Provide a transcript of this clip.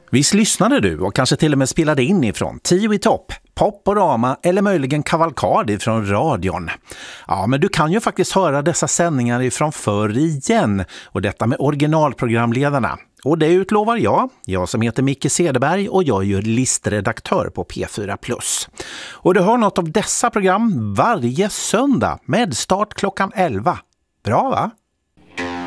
Visst lyssnade du och kanske till och med spelade in ifrån 10 i topp, Poporama eller möjligen Kavalkad ifrån radion. Ja, men du kan ju faktiskt höra dessa sändningar ifrån förr igen, och detta med originalprogramledarna. Och det utlovar jag som heter Micke Cederberg, och jag är ju listredaktör på P4+. Och du hör något av dessa program varje söndag med start klockan 11. Bra va?